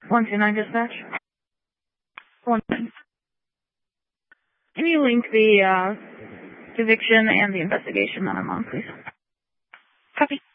129 dispatch. 1. Can you link the eviction and the investigation that I'm on, please? Copy.